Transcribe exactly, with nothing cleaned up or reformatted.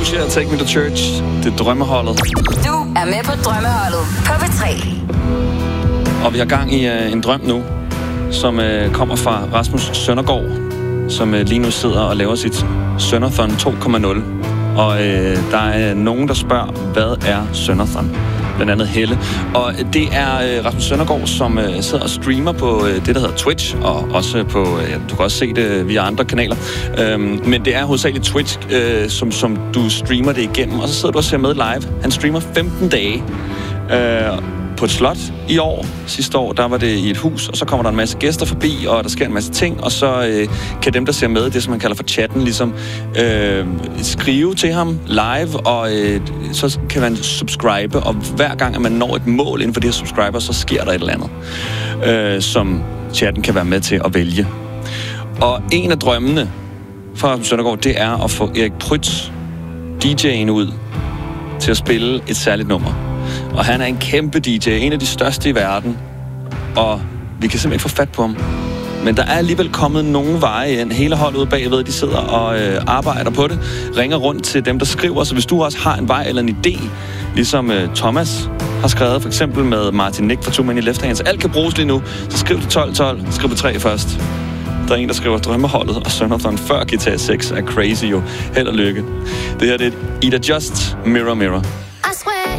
Kalusia, Take Me to Church. Det er drømmeholdet. Du er med på drømmeholdet på P tre. Og vi har gang i uh, en drøm nu, som uh, kommer fra Rasmus Søndergaard, som uh, lige nu sidder og laver sit Sønderthon to punkt nul. Og uh, der er nogen, der spørger, hvad er Sønderthon? Blandt andet Helle. Og det er uh, Rasmus Søndergaard, som uh, sidder og streamer på uh, det, der hedder Twitch, og også på, uh, du kan også se det via andre kanaler. Um, men det er hovedsageligt Twitch, uh, som, som du streamer det igennem, og så sidder du og ser med live. Han streamer femten dage. Uh, på et slot i år. Sidste år, der var det i et hus, og så kommer der en masse gæster forbi, og der sker en masse ting, og så øh, kan dem, der ser med, det som man kalder for chatten, ligesom øh, skrive til ham live, og øh, så kan man subscribe, og hver gang, at man når et mål inden for de her subscriber, så sker der et eller andet, øh, som chatten kan være med til at vælge. Og en af drømmene fra Søndergaard, det er at få Erik Prytz, D J'en, ud til at spille et særligt nummer. Og han er en kæmpe D J, en af de største i verden. Og vi kan simpelthen ikke få fat på ham. Men der er alligevel kommet nogle veje ind. Hele holdet ude bagved, de sidder og øh, arbejder på det. Ringer rundt til dem, der skriver. Så hvis du også har en vej eller en idé, ligesom øh, Thomas har skrevet, for eksempel med Martin Nick fra Two Many Left Hands. Alt kan bruges lige nu. Så skriv til tolv tolv. Skriv på tre først. Der er en, der skriver drømmeholdet og Sønderthon før G T A seks er crazy jo. Held og lykke. Det her det er Ida Just, Mirror Mirror.